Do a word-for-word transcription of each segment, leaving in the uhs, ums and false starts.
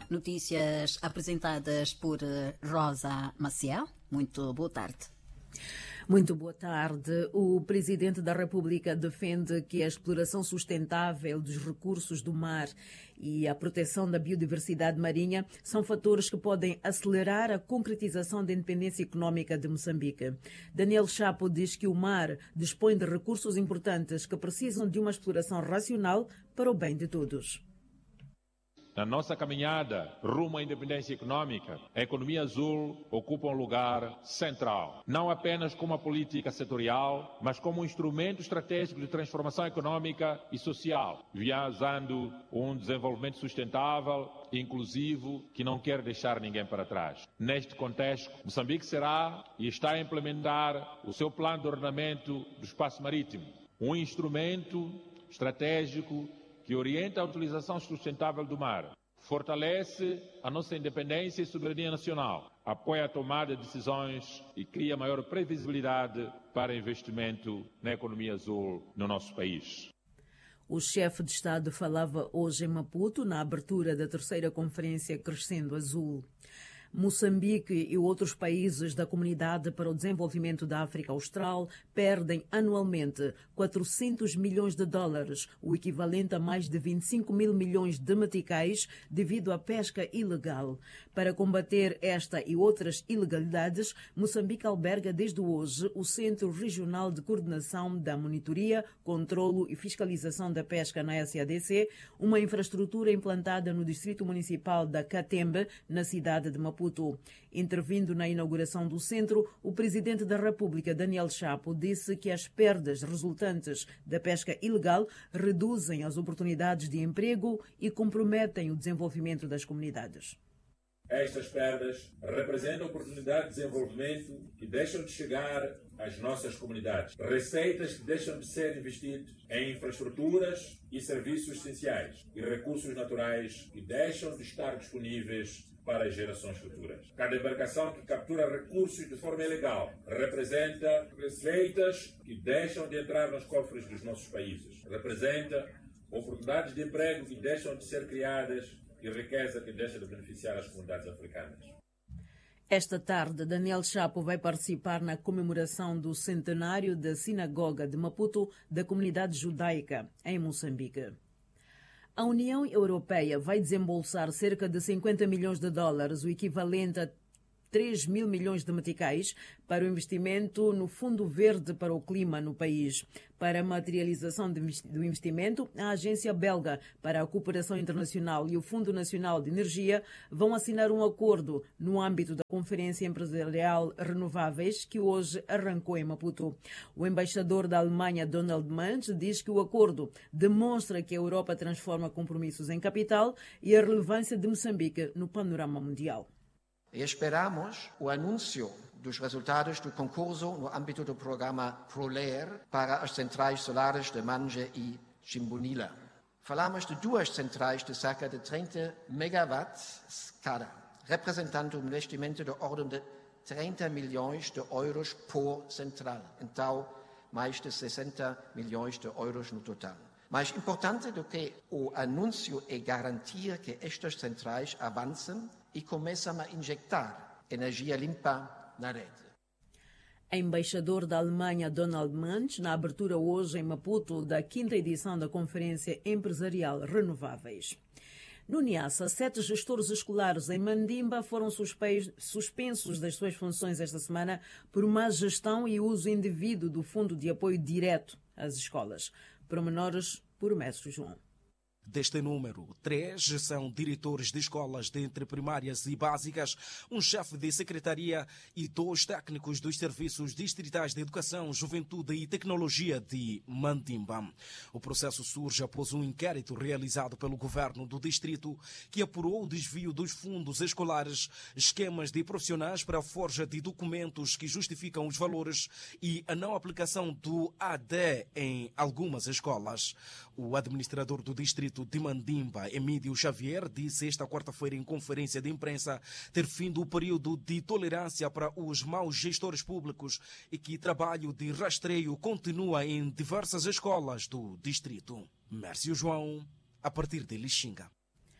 Notícias apresentadas por Rosa Maciel. Muito boa tarde. Muito boa tarde. O Presidente da República defende que a exploração sustentável dos recursos do mar e a proteção da biodiversidade marinha são fatores que podem acelerar a concretização da independência econômica de Moçambique. Daniel Chapo diz que o mar dispõe de recursos importantes que precisam de uma exploração racional para o bem de todos. Na nossa caminhada rumo à independência econômica, a economia azul ocupa um lugar central, não apenas como uma política setorial, mas como um instrumento estratégico de transformação econômica e social, visando um desenvolvimento sustentável e inclusivo que não quer deixar ninguém para trás. Neste contexto, Moçambique será e está a implementar o seu plano de ordenamento do espaço marítimo, um instrumento estratégico que orienta a utilização sustentável do mar, fortalece a nossa independência e soberania nacional, apoia a tomada de decisões e cria maior previsibilidade para investimento na economia azul no nosso país. O chefe de Estado falava hoje em Maputo, na abertura da terceira conferência Crescendo Azul. Moçambique e outros países da Comunidade para o Desenvolvimento da África Austral perdem anualmente quatrocentos milhões de dólares, o equivalente a mais de vinte e cinco mil milhões de meticais, devido à pesca ilegal. Para combater esta e outras ilegalidades, Moçambique alberga desde hoje o Centro Regional de Coordenação da Monitoria, Controlo e Fiscalização da Pesca na S A D C, uma infraestrutura implantada no Distrito Municipal da Catembe, na cidade de Maputo. Intervindo na inauguração do centro, o Presidente da República, Daniel Chapo, disse que as perdas resultantes da pesca ilegal reduzem as oportunidades de emprego e comprometem o desenvolvimento das comunidades. Estas perdas representam oportunidades de desenvolvimento que deixam de chegar às nossas comunidades. Receitas que deixam de ser investidas em infraestruturas e serviços essenciais e recursos naturais que deixam de estar disponíveis para as gerações futuras. Cada embarcação que captura recursos de forma ilegal representa receitas que deixam de entrar nos cofres dos nossos países. Representa oportunidades de emprego que deixam de ser criadas e riqueza que deixa de beneficiar as comunidades africanas. Esta tarde, Daniel Chapo vai participar na comemoração do centenário da Sinagoga de Maputo da comunidade judaica em Moçambique. A União Europeia vai desembolsar cerca de cinquenta milhões de dólares, o equivalente a três mil milhões de meticais, para o investimento no Fundo Verde para o Clima no país. Para a materialização do investimento, a Agência Belga para a Cooperação Internacional e o Fundo Nacional de Energia vão assinar um acordo no âmbito da Conferência Empresarial Renováveis, que hoje arrancou em Maputo. O embaixador da Alemanha, Donald Munch, diz que o acordo demonstra que a Europa transforma compromissos em capital e a relevância de Moçambique no panorama mundial. E esperamos o anúncio dos resultados do concurso no âmbito do programa ProLair para as centrais solares de Manje e Chimbunila. Falamos de duas centrais de cerca de trinta megawatts cada, representando um investimento de ordem de trinta milhões de euros por central. Então, mais de sessenta milhões de euros no total. Mais importante do que o anúncio é garantir que estas centrais avancem e começam a injetar energia limpa na rede. Embaixador da Alemanha Donald Munch, na abertura hoje em Maputo da quinta edição da Conferência Empresarial Renováveis. No Niassa, sete gestores escolares em Mandimba foram suspensos das suas funções esta semana por má gestão e uso indevido do Fundo de Apoio Direto às Escolas. Pormenores por Mestre João. Deste número, três são diretores de escolas de entre primárias e básicas, um chefe de secretaria e dois técnicos dos serviços distritais de educação, juventude e tecnologia de Mandimba. O processo surge após um inquérito realizado pelo governo do distrito que apurou o desvio dos fundos escolares, esquemas de profissionais para a forja de documentos que justificam os valores e a não aplicação do A D em algumas escolas. O administrador do distrito de Mandimba, Emílio Xavier, disse esta quarta-feira em conferência de imprensa ter findo o período de tolerância para os maus gestores públicos e que trabalho de rastreio continua em diversas escolas do distrito. Mércio João, a partir de Lixinga.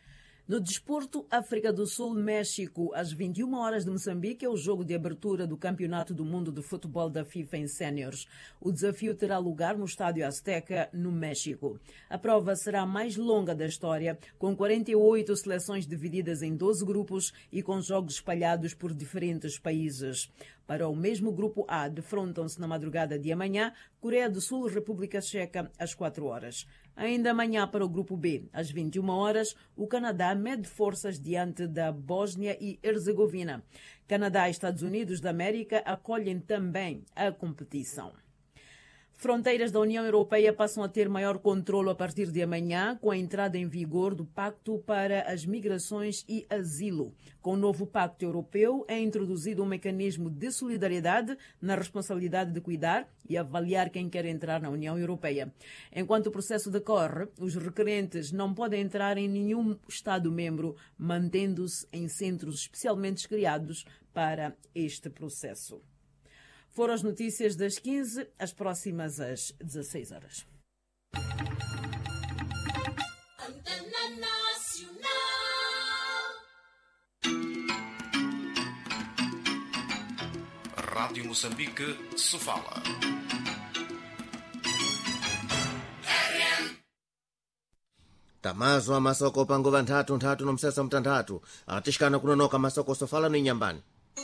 No desporto, África do Sul, México, às vinte e uma horas de Moçambique, é o jogo de abertura do Campeonato do Mundo de Futebol da FIFA em Séniores. O desafio terá lugar no Estádio Azteca, no México. A prova será a mais longa da história, com quarenta e oito seleções divididas em doze grupos e com jogos espalhados por diferentes países. Para o mesmo grupo A, defrontam-se na madrugada de amanhã Coreia do Sul e República Checa às quatro horas. Ainda amanhã para o grupo B, às vinte e uma horas, o Canadá mede forças diante da Bósnia e Herzegovina. Canadá e Estados Unidos da América acolhem também a competição. Fronteiras da União Europeia passam a ter maior controlo a partir de amanhã, com a entrada em vigor do Pacto para as Migrações e Asilo. Com o novo Pacto Europeu, é introduzido um mecanismo de solidariedade na responsabilidade de cuidar e avaliar quem quer entrar na União Europeia. Enquanto o processo decorre, os requerentes não podem entrar em nenhum Estado-membro, mantendo-se em centros especialmente criados para este processo. Foram as notícias das quinze, as próximas às dezesseis horas. Rádio Moçambique, Sofala. Tamazo amasoko panguva nthatu nthatu nomsesa mtanthatu atishikana kunonoka masoko Sofala ni Nyambani.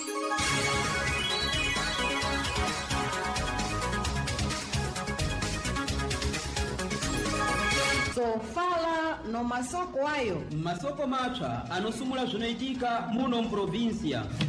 Sofala no masoko ayo masoko mapsa anosumula zinoitika muno mprovíncia.